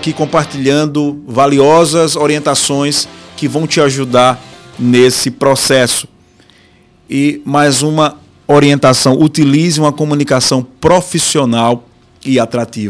aqui compartilhando valiosas orientações que vão te ajudar nesse processo. E mais uma orientação: utilize uma comunicação profissional e atrativa.